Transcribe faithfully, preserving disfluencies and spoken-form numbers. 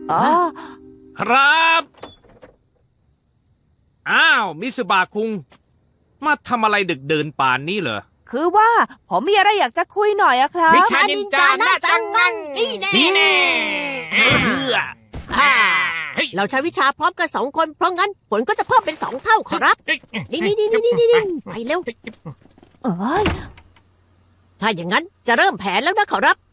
อ๋อครับอ้าวมิสบาคุงมาทำอะไรดึกเดินป่านนี้เหรอคือว่าผมมีอะไรอยากจะคุยหน่อยอะครับวิชานินจาหน้าจังงังนี่แน่นี่แน่เพื่อเราใช้วิชาพร้อมกันสองคนเพราะงั้นผลก็จะเพิ่มเป็นสองเท่าขอรับนี่นี่นี่นี่นี่ไปเร็วเอ้ยถ้าอย่างนั้นจะเริ่มแผนแล้วนะขอรับ